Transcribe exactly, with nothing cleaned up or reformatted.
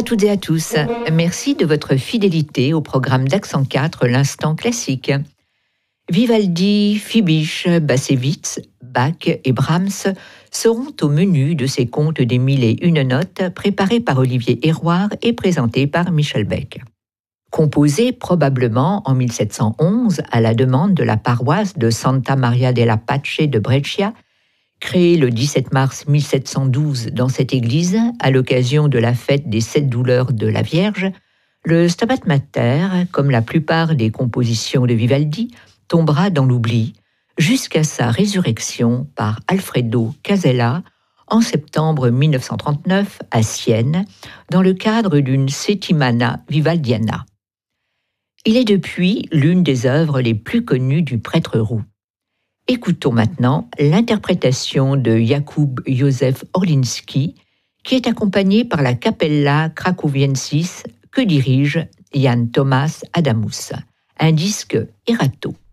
à toutes et à tous. Merci de votre fidélité au programme d'Accent quatre, l'Instant classique. Vivaldi, Fibisch, Bassevitz, Bach et Brahms seront au menu de ces contes des mille et une notes préparés par Olivier Héroard et présentés par Michel Beck. Composé probablement en mille sept cent onze à la demande de la paroisse de Santa Maria della Pace de Brescia, créé le dix-sept mars mille sept cent douze dans cette église à l'occasion de la fête des Sept Douleurs de la Vierge, le Stabat Mater, comme la plupart des compositions de Vivaldi, tombera dans l'oubli jusqu'à sa résurrection par Alfredo Casella en septembre mille neuf cent trente-neuf à Sienne, dans le cadre d'une Settimana Vivaldiana. Il est depuis l'une des œuvres les plus connues du prêtre roux. Écoutons maintenant l'interprétation de Jakub Józef Orliński, qui est accompagnée par la Capella Cracoviensis que dirige Jan Thomas Adamus, un disque Erato.